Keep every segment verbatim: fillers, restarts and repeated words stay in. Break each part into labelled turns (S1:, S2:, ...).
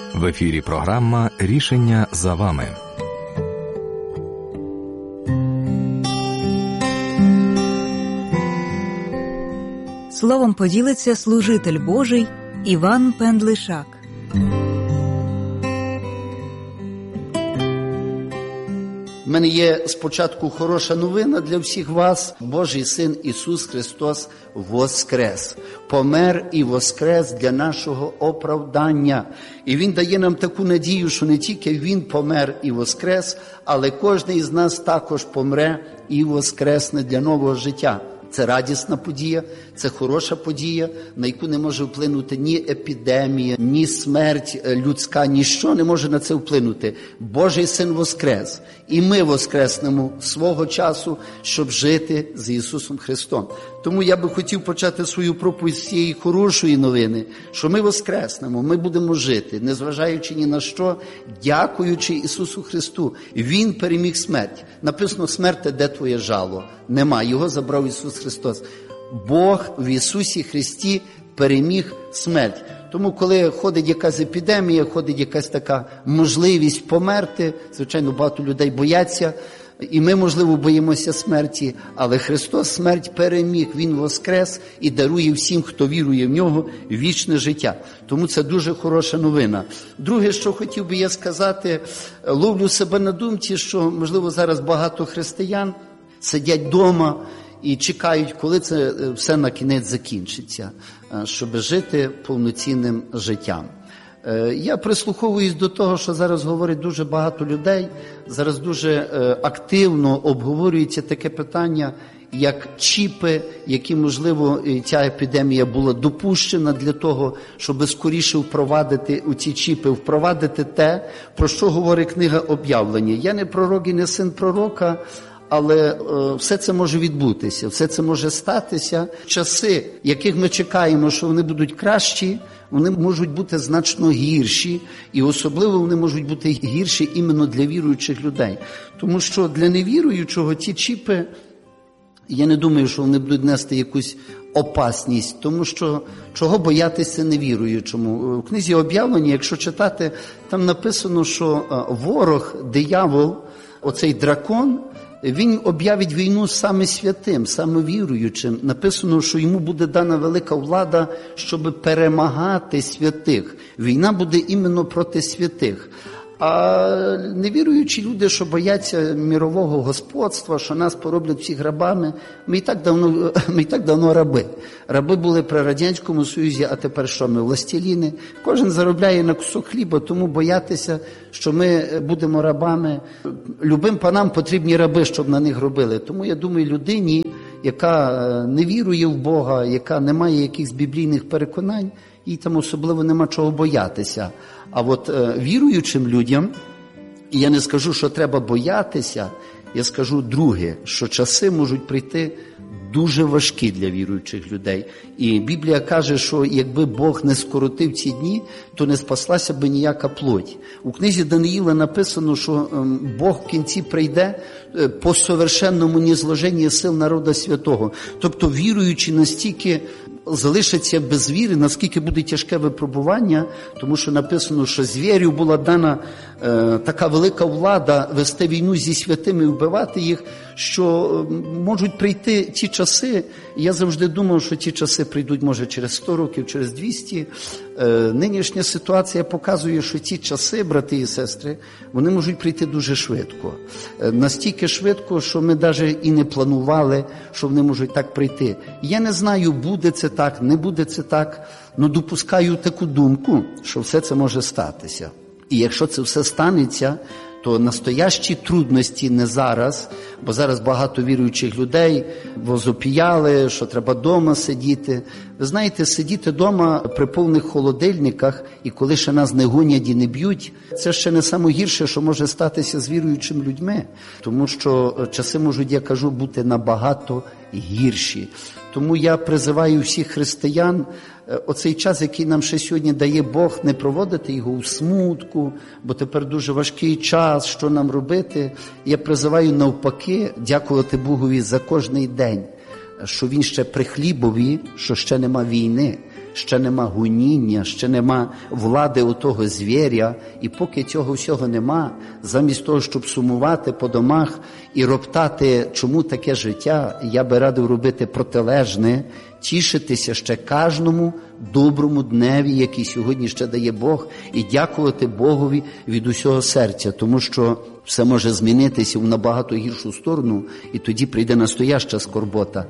S1: В ефірі програма «Рішення за вами».
S2: Словом поділиться служитель Божий Іван Пендлишак.
S3: У мене є спочатку хороша новина для всіх вас. Божий Син Ісус Христос воскрес. Помер і воскрес для нашого оправдання. І Він дає нам таку надію, що не тільки Він помер і воскрес, але кожен із нас також помре і воскресне для нового життя. Це радісна подія, це хороша подія, на яку не може вплинути ні епідемія, ні смерть людська, ніщо не може на це вплинути. Божий Син воскрес, і ми воскреснемо свого часу, щоб жити з Ісусом Христом. Тому я би хотів почати свою проповідь з цієї хорошої новини, що ми воскреснемо, ми будемо жити, незважаючи ні на що, дякуючи Ісусу Христу. Він переміг смерть. Написано: смерти, де твоє жало? Нема, його забрав Ісус Христос. Бог в Ісусі Христі переміг смерть. Тому, коли ходить якась епідемія, ходить якась така можливість померти, звичайно, багато людей бояться, і ми, можливо, боїмося смерті, але Христос смерть переміг, Він воскрес і дарує всім, хто вірує в Нього, вічне життя. Тому це дуже хороша новина. Друге, що хотів би я сказати, ловлю себе на думці, що, можливо, зараз багато християн сидять вдома і чекають, коли це все на кінець закінчиться, щоб жити повноцінним життям. Я прислуховуюсь до того, що зараз говорить дуже багато людей, зараз дуже активно обговорюється таке питання, як чіпи, які, можливо, ця епідемія була допущена для того, щоб скоріше впровадити у ці чіпи, впровадити те, про що говорить книга Об'явлення. Я не пророк і не син пророка, але е, все це може відбутися, все це може статися. Часи, яких ми чекаємо, що вони будуть кращі, вони можуть бути значно гірші, і особливо вони можуть бути гірші іменно для віруючих людей. Тому що для невіруючого ті чіпи, я не думаю, що вони будуть нести якусь опасність, тому що чого боятися невіруючому. У книзі Об'явлення, якщо читати, там написано, що ворог, диявол, оцей дракон, він об'явить війну саме святим, саме віруючим. Написано, що йому буде дана велика влада, щоб перемагати святих. Війна буде іменно проти святих. А невіруючі люди, що бояться мірового господства, що нас пороблять всіх рабами, ми і так давно, ми і так давно раби. Раби були при Радянському Союзі, а тепер що ми? Властеліни. Кожен заробляє на кусок хліба, тому боятися, що ми будемо рабами. Любим панам потрібні раби, щоб на них робили. Тому я думаю, людині, яка не вірує в Бога, яка не має якихось біблійних переконань, їй там особливо нема чого боятися. А от е, віруючим людям, і я не скажу, що треба боятися, я скажу друге, що часи можуть прийти дуже важкі для віруючих людей. І Біблія каже, що якби Бог не скоротив ці дні, то не спаслася би ніяка плоть. У книзі Даниїла написано, що Бог в кінці прийде по совершенному нізложенні сил народа святого. Тобто віруючі настільки залишаться без віри, наскільки буде тяжке випробування, тому що написано, що звірю була дана е, така велика влада вести війну зі святими і вбивати їх, що е, можуть прийти ті часи. Я завжди думав, що ті часи прийдуть, може, через сто років, через двісті. Е, нинішня ситуація показує, що ті часи, брати і сестри, вони можуть прийти дуже швидко. Е, настільки швидко, що ми навіть і не планували, що вони можуть так прийти. Я не знаю, буде це так, не буде це так, але допускаю таку думку, що все це може статися. І якщо це все станеться, то настоящі трудності не зараз, бо зараз багато віруючих людей возопіяли, що треба вдома сидіти. Ви знаєте, сидіти вдома при повних холодильниках, і коли ще нас не гонять і не б'ють, це ще не найгірше, що може статися з віруючими людьми. Тому що часи можуть, я кажу, бути набагато гірші. Тому я призиваю всіх християн оцей час, який нам ще сьогодні дає Бог, не проводити його у смутку, бо тепер дуже важкий час, що нам робити. Я призиваю навпаки дякувати Богові за кожний день, що Він ще при хлібові, що ще нема війни, ще нема гоніння, ще нема влади у того звіря, і поки цього всього нема, замість того, щоб сумувати по домах і роптати, чому таке життя, я би радив робити протилежне, тішитися ще кожному доброму дневі, який сьогодні ще дає Бог, і дякувати Богові від усього серця, тому що все може змінитися в набагато гіршу сторону, і тоді прийде настояща скорбота.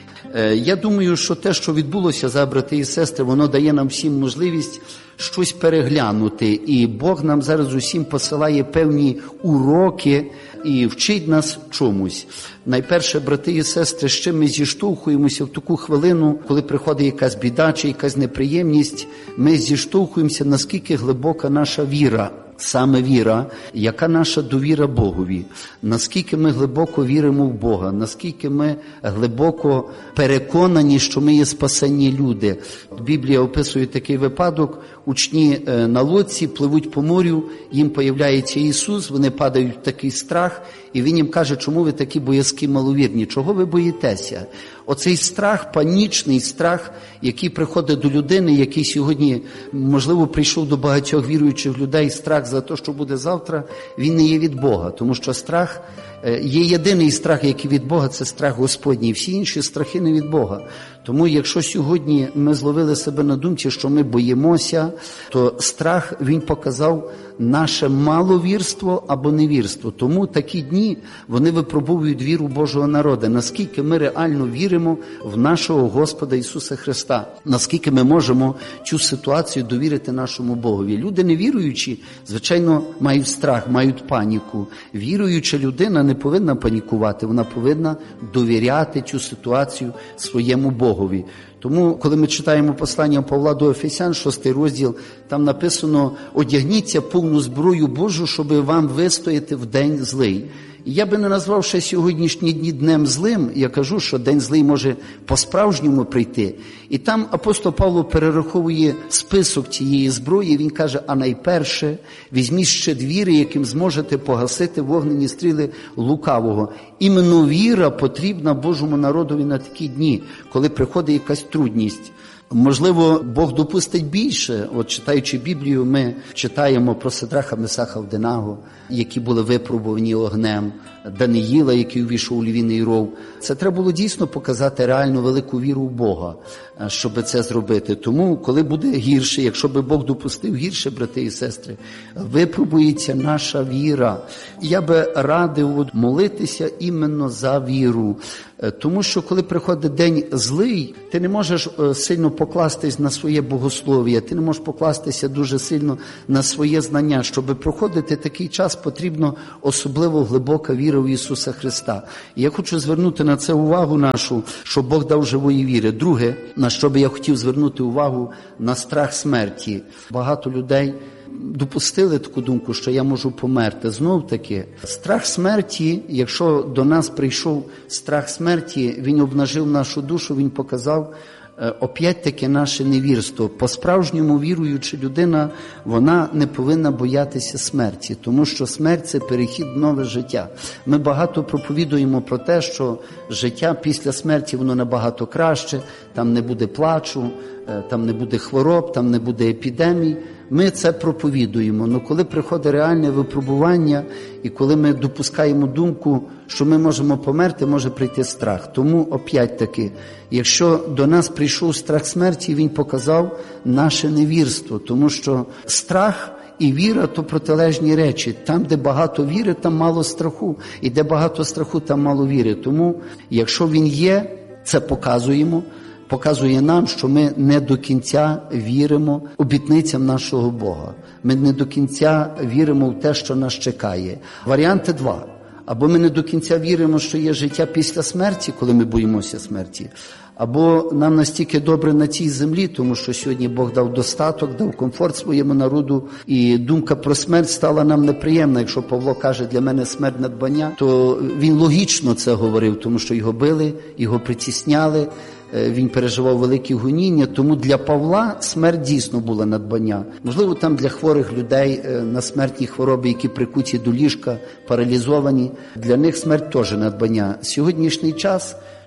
S3: Я думаю, що те, що відбулося, за брати і сестри, воно дає нам всім можливість щось переглянути. І Бог нам зараз усім посилає певні уроки і вчить нас чомусь. Найперше, брати і сестри, з чим ми зіштовхуємося в таку хвилину, коли приходить якась біда чи якась неприємність, ми зіштовхуємося, наскільки глибока наша віра. Саме віра, яка наша довіра Богові, наскільки ми глибоко віримо в Бога, наскільки ми глибоко переконані, що ми є спасені люди. Біблія описує такий випадок, учні на лодці пливуть по морю, їм появляється Ісус, вони падають в такий страх, і Він їм каже, чому ви такі боязкі маловірні, чого ви боїтеся? Оцей страх, панічний страх, який приходить до людини, який сьогодні, можливо, прийшов до багатьох віруючих людей, страх за те, що буде завтра, він не є від Бога, тому що страх, є єдиний страх, який від Бога, це страх Господній, всі інші страхи не від Бога. Тому якщо сьогодні ми зловили себе на думці, що ми боїмося, то страх, він показав наше маловірство або невірство. Тому такі дні, вони випробовують віру Божого народу, наскільки ми реально віримо в нашого Господа Ісуса Христа, наскільки ми можемо цю ситуацію довірити нашому Богові. Люди невіруючі, звичайно, мають страх, мають паніку. Віруюча людина не повинна панікувати, вона повинна довіряти цю ситуацію своєму Богові. Тому, коли ми читаємо послання Павла до Ефесян, шостий розділ, там написано: «Одягніться повну зброю Божу, щоб вам вистояти в день злий». І я би не назвав ще сьогоднішні дні днем злим, я кажу, що день злий може по-справжньому прийти. І там апостол Павло перераховує список цієї зброї, він каже, а найперше, візьміть щит-віри, яким зможете погасити вогнені стріли лукавого. Іменно віра потрібна Божому народові на такі дні, коли приходить якась трудність. Можливо, Бог допустить більше. От читаючи Біблію, ми читаємо про Сидраха, Месаха, Авденаго, які були випробувані огнем, Даниїла, який увійшов у львіний ров. Це треба було дійсно показати реальну велику віру в Бога, щоб це зробити. Тому, коли буде гірше, якщо би Бог допустив гірше, брати і сестри, випробується наша віра. Я би радив молитися іменно за віру. Тому що, коли приходить день злий, ти не можеш сильно покластись на своє богослов'я, ти не можеш покластися дуже сильно на своє знання. Щоб проходити такий час, потрібно особливо глибока віра в Ісуса Христа. І я хочу звернути на це увагу нашу, що Бог дав живої віри. Друге, на що би я хотів звернути увагу, на страх смерті. Багато людей допустили таку думку, що я можу померти. Знов таки, страх смерті, якщо до нас прийшов страх смерті, він обнажив нашу душу, він показав, опять-таки, наше невірство. По-справжньому віруюча людина, вона не повинна боятися смерті, тому що смерть – це перехід в нове життя. Ми багато проповідуємо про те, що життя після смерті, воно набагато краще, там не буде плачу, там не буде хвороб, там не буде епідемій. Ми це проповідуємо, але коли приходить реальне випробування і коли ми допускаємо думку, що ми можемо померти, може прийти страх. Тому, опять-таки, якщо до нас прийшов страх смерті, він показав наше невірство, тому що страх і віра – то протилежні речі. Там, де багато віри, там мало страху, і де багато страху, там мало віри. Тому, якщо він є, це показуємо, показує нам, що ми не до кінця віримо обітницям нашого Бога. Ми не до кінця віримо в те, що нас чекає. Варіанти два. Або ми не до кінця віримо, що є життя після смерті, коли ми боїмося смерті, або нам настільки добре на цій землі, тому що сьогодні Бог дав достаток, дав комфорт своєму народу, і думка про смерть стала нам неприємна. Якщо Павло каже, для мене смерть надбання, то він логічно це говорив, тому що його били, його притісняли, він переживав великі гоніння, тому для Павла смерть дійсно була надбання. Можливо, там для хворих людей на смертні хвороби, які прикуті до ліжка, паралізовані, для них смерть теж надбання. Сьогоднішній час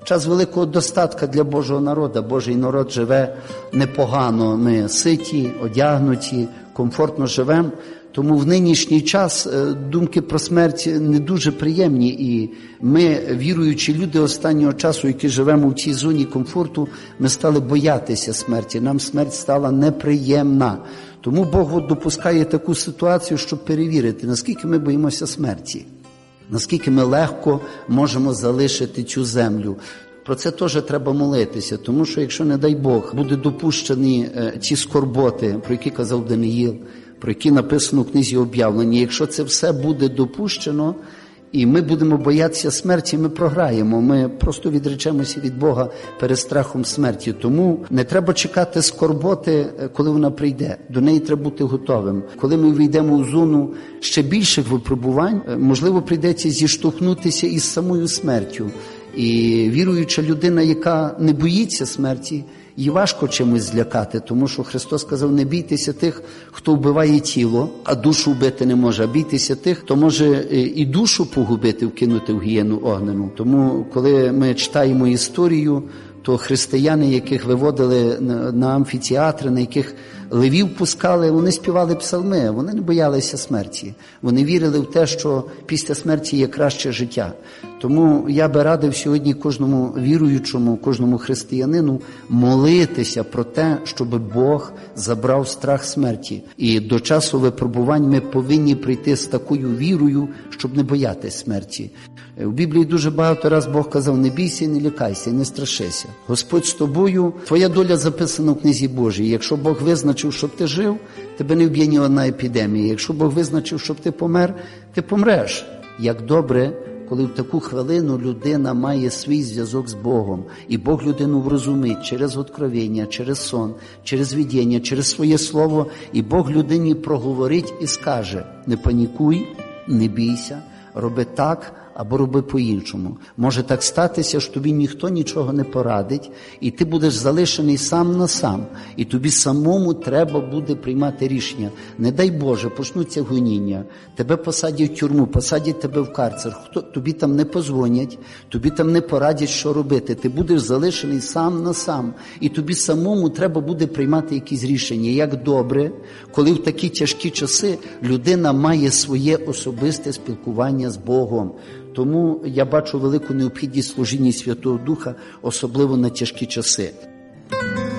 S3: час великого достатка для Божого народу. Божий народ живе непогано, ми ситі, одягнуті, комфортно живемо. Тому в нинішній час думки про смерть не дуже приємні, і ми, віруючі люди останнього часу, які живемо в цій зоні комфорту, ми стали боятися смерті, нам смерть стала неприємна. Тому Бог допускає таку ситуацію, щоб перевірити, наскільки ми боїмося смерті, наскільки ми легко можемо залишити цю землю. Про це теж треба молитися, тому що якщо, не дай Бог, буде допущені ці скорботи, про які казав Даниїл, про які написано в книзі об'явлення, якщо це все буде допущено, і ми будемо боятися смерті, ми програємо, ми просто відречемося від Бога перед страхом смерті. Тому не треба чекати скорботи, коли вона прийде. До неї треба бути готовим. Коли ми війдемо у зону ще більших випробувань, можливо, прийдеться зіштовхнутися із самою смертю. І віруюча людина, яка не боїться смерті, її важко чимось злякати, тому що Христос сказав, не бійтеся тих, хто вбиває тіло, а душу вбити не може, а бійтеся тих, хто може і душу погубити, вкинути в гієну огнену. Тому, коли ми читаємо історію, то християни, яких виводили на амфітеатри, на яких левів пускали, вони співали псалми, вони не боялися смерті. Вони вірили в те, що після смерті є краще життя. Тому я би радив сьогодні кожному віруючому, кожному християнину молитися про те, щоб Бог забрав страх смерті. І до часу випробувань ми повинні прийти з такою вірою, щоб не боятися смерті. У Біблії дуже багато раз Бог казав, не бійся, не лякайся, не страшися. Господь з тобою, твоя доля записана в книзі Божій. Якщо Бог визначив, щоб ти жив, тебе не вб'є ні одна епідемія. Якщо Бог визначив, щоб ти помер, ти помреш. Як добре, коли в таку хвилину людина має свій зв'язок з Богом, і Бог людину врозумить через откровення, через сон, через видіння, через своє слово, і Бог людині проговорить і скаже, не панікуй, не бійся, роби так, або роби по-іншому. Може так статися, що тобі ніхто нічого не порадить, і ти будеш залишений сам на сам, і тобі самому треба буде приймати рішення. Не дай Боже, почнуться гоніння, тебе посадять в тюрму, посадять тебе в карцер, хто, тобі там не позвонять, тобі там не порадять, що робити. Ти будеш залишений сам на сам, і тобі самому треба буде приймати якісь рішення. Як добре, коли в такі тяжкі часи людина має своє особисте спілкування з Богом. Тому я бачу велику необхідність служіння Святого Духа, особливо на тяжкі часи.